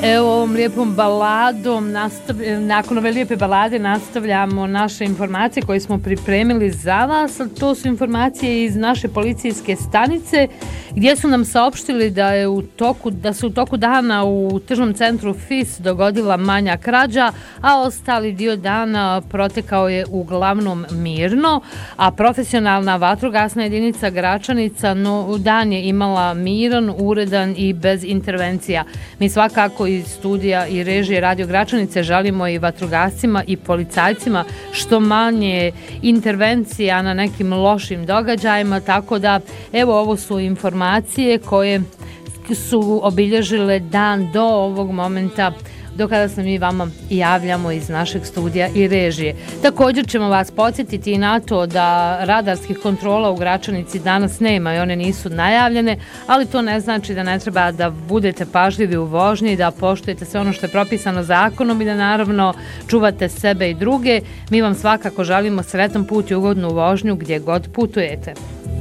Evo ovom lijepom baladom, nakon ove lijepe balade nastavljamo naše informacije koje smo pripremili za vas. To su informacije iz naše policijske stanice gdje su nam saopštili da se u toku dana u tržnom centru FIS dogodila manja krađa, a ostali dio dana protekao je uglavnom mirno, a profesionalna vatrogasna jedinica Gračanica dan je imala miran, uredan i bez intervencija. Mi svakako iz studija i režije Radio Gračanice želimo i vatrogascima i policajcima što manje intervencija na nekim lošim događajima, tako da evo ovo su informacije koje su obilježile dan do ovog momenta do kada se mi vama javljamo iz našeg studija i režije. Također ćemo vas podsjetiti i na to da radarskih kontrola u Gračanici danas nema i one nisu najavljene, ali to ne znači da ne treba da budete pažljivi u vožnji, da poštujete sve ono što je propisano zakonom i da naravno čuvate sebe i druge. Mi vam svakako želimo sretan put i ugodnu vožnju gdje god putujete.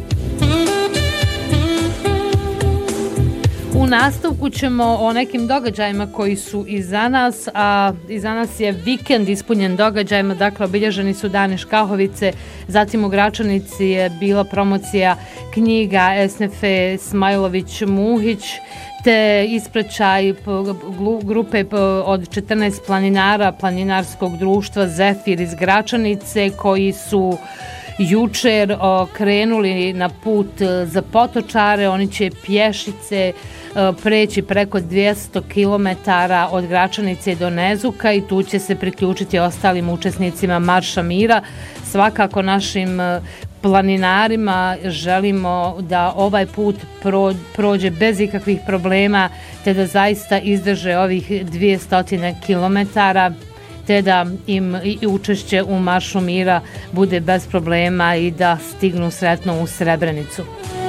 U nastavku ćemo o nekim događajima koji su iza nas, a iza nas je vikend ispunjen događajima, dakle obilježeni su dani Škahovice, zatim u Gračanici je bila promocija knjiga Esnefe Smajlović-Muhić, te ispraćaj grupe od 14 planinara planinarskog društva Zefir iz Gračanice koji su jučer krenuli na put za Potočare. Oni će pješice preći preko 200 km od Gračanice do Nezuka i tu će se priključiti ostalim učesnicima Marša mira. Svakako našim planinarima želimo da ovaj put prođe bez ikakvih problema te da zaista izdrže ovih 200 km te da im i učešće u Maršu mira bude bez problema i da stignu sretno u Srebrenicu.